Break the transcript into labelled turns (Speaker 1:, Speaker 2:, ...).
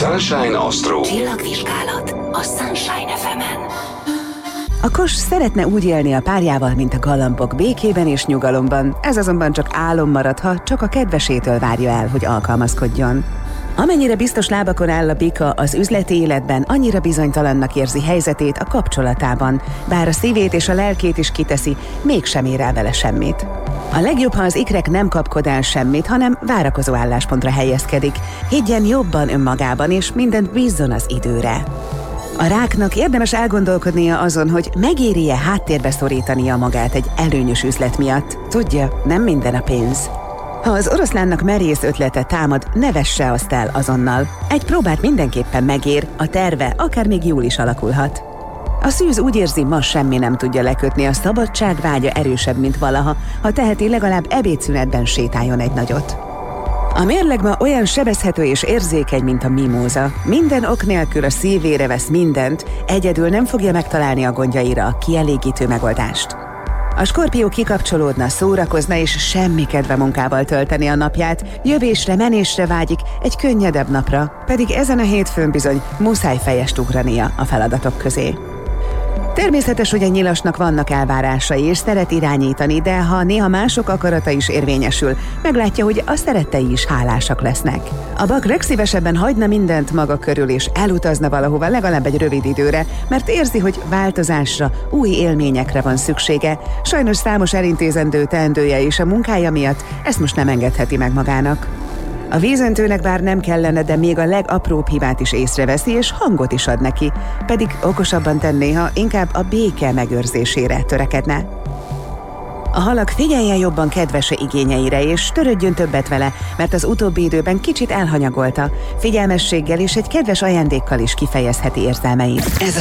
Speaker 1: Sunshine Astro.
Speaker 2: Csillagvizsgálat a Sunshine FM-en.
Speaker 3: A kos szeretne úgy élni a párjával, mint a galambok, békében és nyugalomban. Ez azonban csak álom marad, ha csak a kedvesétől várja el, hogy alkalmazkodjon. Amennyire biztos lábakon áll a bika az üzleti életben, annyira bizonytalannak érzi helyzetét a kapcsolatában. Bár a szívét és a lelkét is kiteszi, mégsem ér el vele semmit. A legjobb, ha az ikrek nem kapkod el semmit, hanem várakozó álláspontra helyezkedik. Higgyen jobban önmagában, és mindent bízzon az időre. A ráknak érdemes elgondolkodnia azon, hogy megéri-e háttérbe szorítania magát egy előnyös üzlet miatt. Tudja, nem minden a pénz. Ha az oroszlánnak merész ötlete támad, ne vesse azt el azonnal. Egy próbát mindenképpen megér, a terve akár még jól is alakulhat. A szűz úgy érzi, ma semmi nem tudja lekötni, a szabadság vágya erősebb, mint valaha, ha teheti, legalább ebédszünetben sétáljon egy nagyot. A mérleg ma olyan sebezhető és érzékeny, mint a mimóza. Minden ok nélkül a szívére vesz mindent, egyedül nem fogja megtalálni a gondjaira a kielégítő megoldást. A Skorpió kikapcsolódna, szórakozna és semmi kedve munkával tölteni a napját, jövésre, menésre vágyik, egy könnyedebb napra, pedig ezen a hétfőn bizony muszáj fejest ugrania a feladatok közé. Természetes, hogy a nyilasnak vannak elvárásai, és szeret irányítani, de ha néha mások akarata is érvényesül, meglátja, hogy a szerettei is hálásak lesznek. A bak legszívesebben hagyna mindent maga körül, és elutazna valahova legalább egy rövid időre, mert érzi, hogy változásra, új élményekre van szüksége. Sajnos számos elintézendő teendője és a munkája miatt ezt most nem engedheti meg magának. A vízöntőnek bár nem kellene, de még a legapróbb hibát is észreveszi, és hangot is ad neki, pedig okosabban tenné, ha inkább a béke megőrzésére törekedne. A halak figyeljen jobban kedvese igényeire, és törődjön többet vele, mert az utóbbi időben kicsit elhanyagolta. Figyelmességgel és egy kedves ajándékkal is kifejezheti érzelmeit.
Speaker 2: Ez a